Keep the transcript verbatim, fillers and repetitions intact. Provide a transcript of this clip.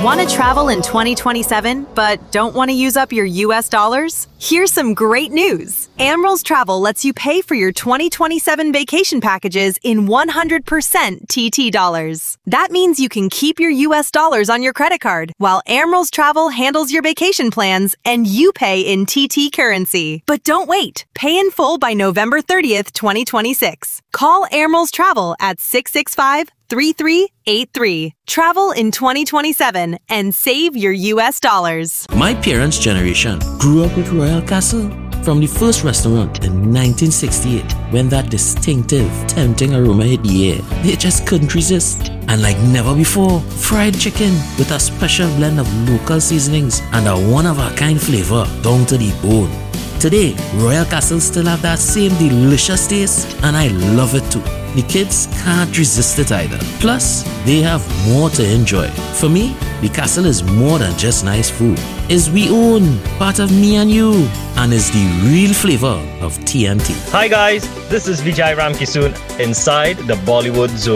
Want to travel in twenty twenty-seven, but don't want to use up your U S dollars? Here's some great news. Amrels Travel lets you pay for your twenty twenty-seven vacation packages in one hundred percent T T dollars. That means you can keep your U S dollars on your credit card, while Amrels Travel handles your vacation plans and you pay in T T currency. But don't wait. Pay in full by November thirtieth, twenty twenty-six. Call Amrels Travel at six six five, three three eight three. Travel in twenty twenty-seven and save your U S dollars. My parents' generation grew up with Royal Castle. From the first restaurant in nineteen sixty-eight, when that distinctive, tempting aroma hit the air, they just couldn't resist. And like never before, fried chicken with a special blend of local seasonings and a one-of-a-kind flavor down to the bone. Today, Royal Castle still have that same delicious taste, and I love it too. The kids can't resist it either. Plus, they have more to enjoy. For me, the Castle is more than just nice food. It's we own, part of me and you, and is the real flavor of T N T. Hi guys, this is Vijay Ramkissoon inside the Bollywood Zone.